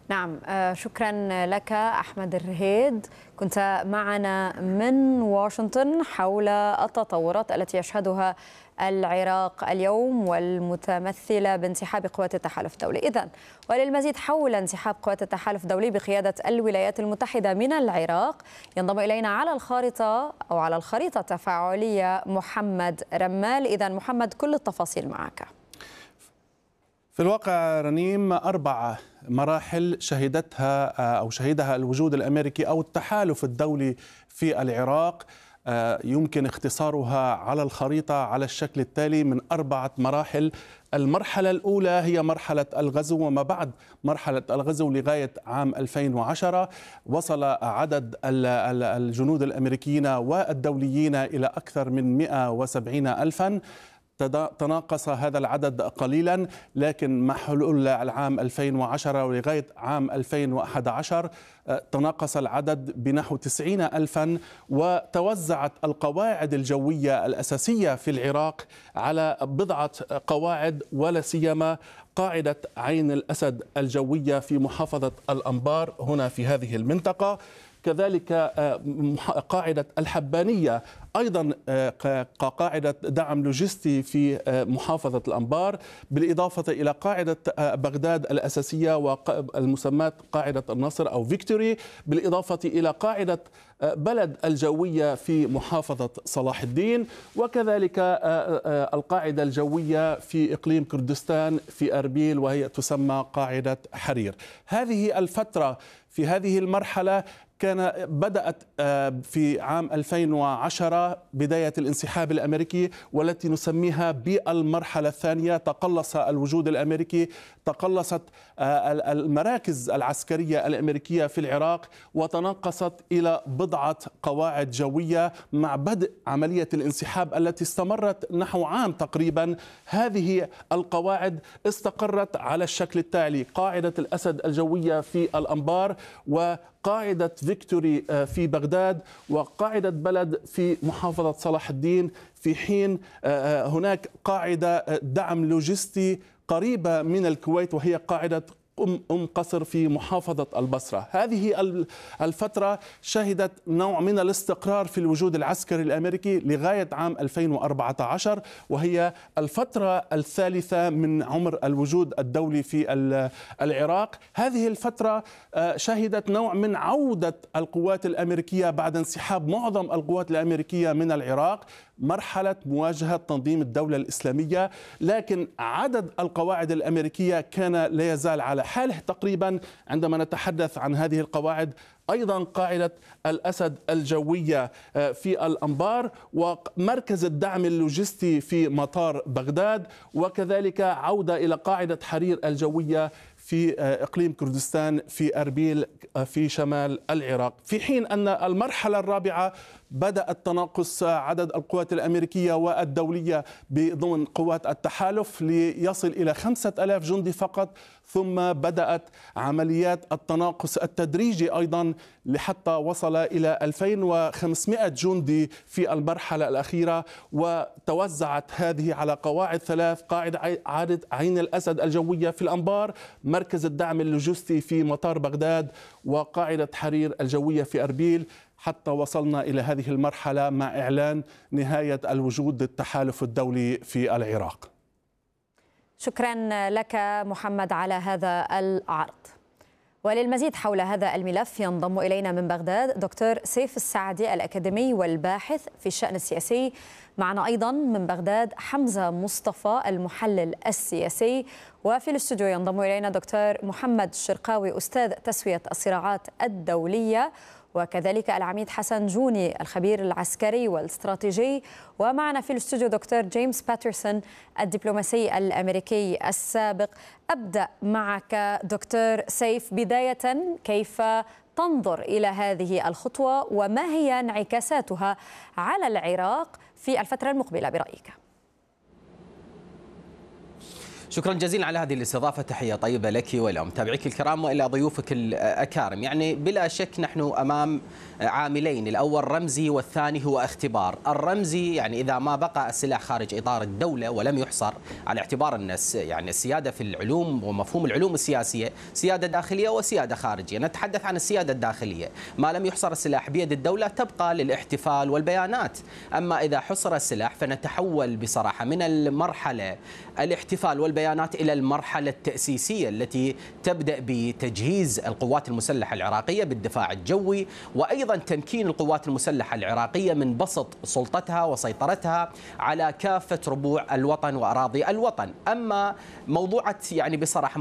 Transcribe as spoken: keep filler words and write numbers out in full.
نعم، شكرا لك أحمد الرهيد، كنت معنا من واشنطن حول التطورات التي يشهدها العراق اليوم والمتمثلة بانسحاب قوات التحالف الدولي. إذن وللمزيد حول انسحاب قوات التحالف الدولي بقيادة الولايات المتحدة من العراق ينضم إلينا على الخارطة أو على الخريطة التفاعلية محمد رمال. إذن محمد، كل التفاصيل معك. في الواقع رنيم، أربع مراحل شهدتها أو شهدها الوجود الأمريكي أو التحالف الدولي في العراق، يمكن اختصارها على الخريطة على الشكل التالي من أربعة مراحل. المرحلة الأولى هي مرحلة الغزو، وما بعد مرحلة الغزو لغاية عام ألفين وعشرة وصل عدد الجنود الأمريكيين والدوليين إلى أكثر من مئة وسبعين ألفاً. تناقص هذا العدد قليلا، لكن مع حلول العام ألفين وعشرة ولغاية عام ألفين وأحد عشر تناقص العدد بنحو تسعين ألفا، وتوزعت القواعد الجوية الأساسية في العراق على بضعة قواعد، ولا سيما قاعدة عين الأسد الجوية في محافظة الأنبار هنا في هذه المنطقة، كذلك قاعدة الحبانية أيضا كقاعدة دعم لوجستي في محافظة الأنبار، بالإضافة إلى قاعدة بغداد الأساسية والمسمى قاعدة النصر أو فيكتوري، بالإضافة إلى قاعدة بلد الجوية في محافظة صلاح الدين، وكذلك القاعدة الجوية في إقليم كردستان في أربيل وهي تسمى قاعدة حرير. هذه الفترة في هذه المرحلة كان بدأت في عام ألفين وعشرة بداية الانسحاب الأمريكي، والتي نسميها بالمرحلة الثانية. تقلص الوجود الأمريكي، تقلصت المراكز العسكرية الأمريكية في العراق، وتناقصت إلى بضعة قواعد جوية مع بدء عملية الانسحاب التي استمرت نحو عام تقريبا. هذه القواعد استقرت على الشكل التالي: قاعدة الأسد الجوية في الأنبار، وقاعدة فيكتوري في بغداد، وقاعدة بلد في محافظة صلاح الدين، في حين هناك قاعدة دعم لوجستي قريبة من الكويت وهي قاعدة أم قصر في محافظة البصرة. هذه الفترة شهدت نوع من الاستقرار في الوجود العسكري الأمريكي لغاية عام ألفين وأربعة عشر، وهي الفترة الثالثة من عمر الوجود الدولي في العراق. هذه الفترة شهدت نوع من عودة القوات الأمريكية بعد انسحاب معظم القوات الأمريكية من العراق، مرحلة مواجهة تنظيم الدولة الإسلامية، لكن عدد القواعد الأمريكية كان لا يزال على حاله تقريبا. عندما نتحدث عن هذه القواعد، أيضا قاعدة الأسد الجوية في الأنبار، ومركز الدعم اللوجستي في مطار بغداد، وكذلك عودة إلى قاعدة حرير الجوية في إقليم كردستان في أربيل في شمال العراق. في حين أن المرحلة الرابعة بدأت تناقص عدد القوات الأمريكية والدولية ضمن قوات التحالف ليصل إلى خمسة آلاف جندي فقط، ثم بدأت عمليات التناقص التدريجي أيضا لحتى وصل إلى ألفين وخمسمئة جندي في المرحلة الأخيرة، وتوزعت هذه على قواعد ثلاث: قاعدة عين الأسد الجوية في الأنبار، مركز الدعم اللوجستي في مطار بغداد، وقاعدة حرير الجوية في أربيل، حتى وصلنا إلى هذه المرحلة مع إعلان نهاية الوجود التحالف الدولي في العراق. شكرا لك محمد على هذا العرض. وللمزيد حول هذا الملف ينضم إلينا من بغداد دكتور سيف السعدي الأكاديمي والباحث في الشأن السياسي. معنا أيضا من بغداد حمزة مصطفى المحلل السياسي، وفي الاستوديو ينضم إلينا دكتور محمد الشرقاوي أستاذ تسوية الصراعات الدولية، وكذلك العميد حسن جوني الخبير العسكري والاستراتيجي، ومعنا في الاستوديو دكتور جيمس باترسون الدبلوماسي الأمريكي السابق. أبدأ معك دكتور سيف، بداية كيف تنظر إلى هذه الخطوة وما هي انعكاساتها على العراق في الفترة المقبلة برأيك؟ شكرا جزيلا على هذه الاستضافة، تحية طيبة لك ولمتابعيك الكرام وإلى ضيوفك الأكارم. يعني بلا شك نحن أمام عاملين، الأول رمزي والثاني هو اختبار. الرمزي يعني إذا ما بقى السلاح خارج إطار الدولة ولم يحصر على اعتبار أن يعني السيادة في العلوم ومفهوم العلوم السياسية سيادة داخلية وسيادة خارجية، نتحدث عن السيادة الداخلية، ما لم يحصر السلاح بيد الدولة تبقى للاحتفال والبيانات. أما إذا حصر السلاح فنتحول بصراحة من المرحلة الاحتفال والبيانات إلى المرحلة التأسيسية التي تبدأ بتجهيز القوات المسلحة العراقية بالدفاع الجوي، وأيضا تمكين القوات المسلحة العراقية من بسط سلطتها وسيطرتها على كافة ربوع الوطن وأراضي الوطن. أما موضوعة يعني بصراحة